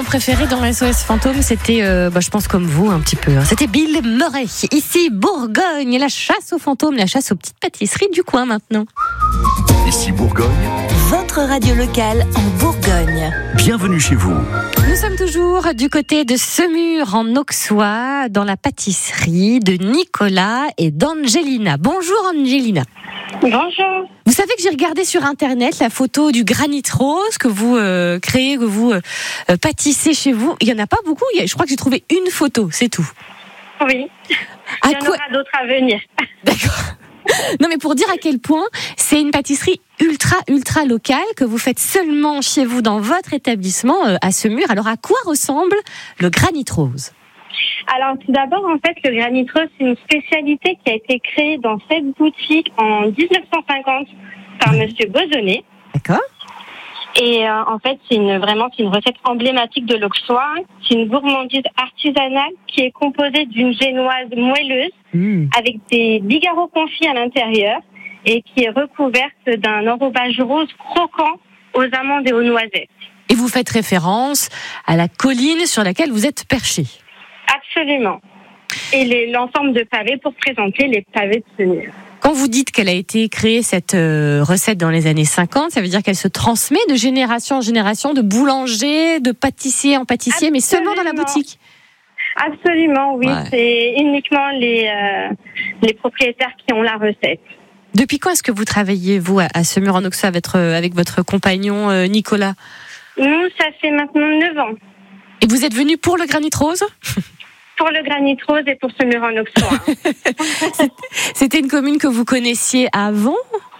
préféré dans SOS Fantôme, c'était, je pense comme vous un petit peu. C'était Bill Murray. Ici, Bourgogne, la chasse aux fantômes, la chasse aux petites pâtisseries du coin maintenant. Ici Bourgogne, votre radio locale en Bourgogne. Bienvenue chez vous. Nous sommes toujours du côté de Semur en Auxois, dans la pâtisserie de Nicolas et d'Angelina. Bonjour Angelina. Bonjour. Vous savez que j'ai regardé sur internet la photo du granit rose que vous créez, que vous pâtissez chez vous. Il n'y en a pas beaucoup, je crois que j'ai trouvé une photo, c'est tout. Oui, il y en aura d'autres à venir. D'accord. Non mais pour dire à quel point c'est une pâtisserie ultra locale que vous faites seulement chez vous dans votre établissement à Semur. Alors à quoi ressemble le granit rose ? Alors tout d'abord, en fait, le granit rose, c'est une spécialité qui a été créée dans cette boutique en 1950 par Monsieur Bozonnet. D'accord. Et en fait, c'est une recette emblématique de l'Auxois. C'est une gourmandise artisanale qui est composée d'une génoise moelleuse avec des bigarreaux confits à l'intérieur et qui est recouverte d'un enrobage rose croquant aux amandes et aux noisettes. Et vous faites référence à la colline sur laquelle vous êtes perché. Absolument. Et l'ensemble de pavés pour présenter les pavés de Semur. Quand vous dites qu'elle a été créée, cette recette, dans les années 50, ça veut dire qu'elle se transmet de génération en génération, de boulanger, de pâtissier en pâtissier, Absolument. mais seulement dans la boutique. Absolument, oui. Ouais. C'est uniquement les propriétaires qui ont la recette. Depuis quand est-ce que vous travaillez, vous, à Semur en Auxois avec votre compagnon Nicolas ? Nous, ça fait maintenant 9 ans. Et vous êtes venu pour le granit rose ? Pour le granit rose et pour Semur en Auxois. C'était une commune que vous connaissiez avant ?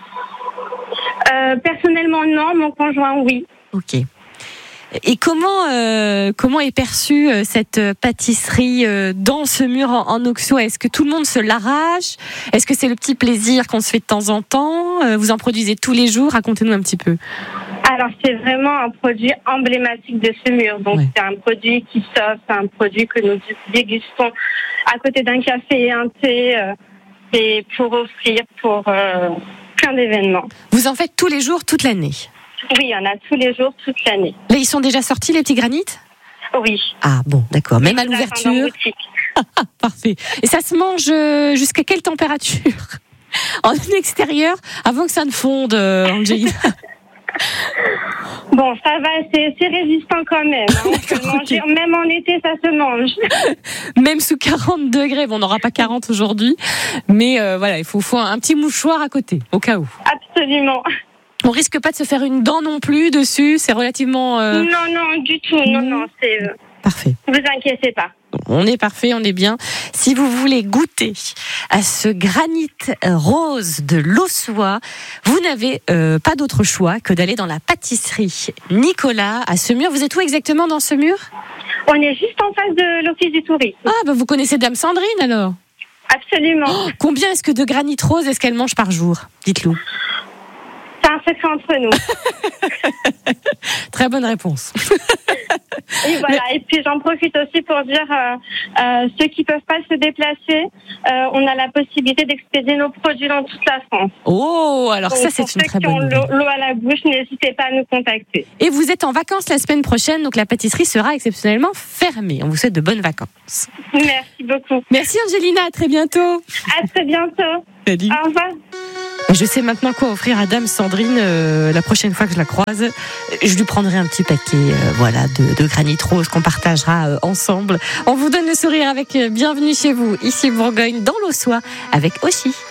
Personnellement, non. Mon conjoint, oui. Ok. Et comment est perçue cette pâtisserie dans Semur en Auxois ? Est-ce que tout le monde se l'arrache ? Est-ce que c'est le petit plaisir qu'on se fait de temps en temps ? Vous en produisez tous les jours ? Racontez-nous un petit peu. Alors, c'est vraiment un produit emblématique de Semur. Donc, Ouais. C'est un produit qui s'offre, c'est un produit que nous dégustons à côté d'un café et un thé. C'est pour offrir pour plein d'événements. Vous en faites tous les jours, toute l'année ? Oui, il y en a tous les jours, toute l'année. Là, ils sont déjà sortis, les petits granites ? Oui. Ah bon, d'accord. Même à Nous attendons en l'ouverture ? boutique. Parfait. Et ça se mange jusqu'à quelle température ? En extérieur, avant que ça ne fonde, Angelina. Bon, ça va, c'est résistant quand même. On peut le manger, ok. même en été, ça se mange. Même sous 40 degrés. Bon, on n'aura pas 40 aujourd'hui. Mais voilà, il faut un petit mouchoir à côté, au cas où. Absolument. On risque pas de se faire une dent non plus dessus. C'est relativement... Non, du tout. Non, c'est... Parfait. Vous inquiétez pas. On est parfait, on est bien. Si vous voulez goûter à ce granit rose de l'Auxois, vous n'avez pas d'autre choix que d'aller dans la pâtisserie Nicolas à Semur. Vous êtes où exactement dans Semur ? On est juste en face de l'office du tourisme. Ah, vous connaissez Dame Sandrine alors ? Absolument. Combien est-ce que de granit rose est-ce qu'elle mange par jour ? Dites-le. C'est un secret entre nous. Très bonne réponse. Et voilà. Et puis j'en profite aussi pour dire ceux qui peuvent pas se déplacer, on a la possibilité d'expédier nos produits dans toute la France. Oh, alors Donc, ça c'est une très bonne pour ceux qui nouvelle. ont l'eau à la bouche, n'hésitez pas à nous contacter. Et vous êtes en vacances la semaine prochaine, donc la pâtisserie sera exceptionnellement fermée. On vous souhaite de bonnes vacances. Merci beaucoup. Merci Angelina, à très bientôt. À très bientôt. Salut. Au revoir. Je sais maintenant quoi offrir à Dame Sandrine la prochaine fois que je la croise. Je lui prendrai un petit paquet de granit rose qu'on partagera ensemble. On vous donne le sourire avec Bienvenue chez vous, ici Bourgogne, dans l'Auxois, avec Oshi.